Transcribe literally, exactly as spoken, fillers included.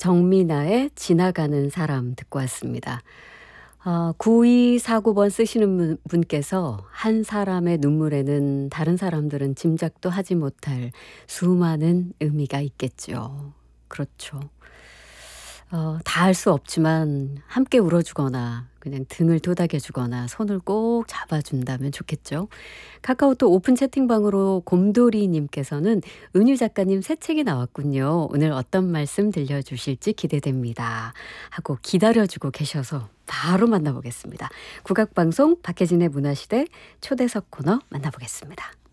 정미나의 지나가는 사람 듣고 왔습니다. 아, 구이사구 번 쓰시는 분- 분께서 한 사람의 눈물에는 다른 사람들은 짐작도 하지 못할 수많은 의미가 있겠죠. 그렇죠. 어, 다 할 수 없지만 함께 울어주거나 그냥 등을 도닥여주거나 손을 꼭 잡아준다면 좋겠죠. 카카오톡 오픈 채팅방으로 곰돌이님께서는 은유 작가님 새 책이 나왔군요. 오늘 어떤 말씀 들려주실지 기대됩니다. 하고 기다려주고 계셔서 바로 만나보겠습니다. 국악방송 박혜진의 문화시대 초대석 코너 만나보겠습니다.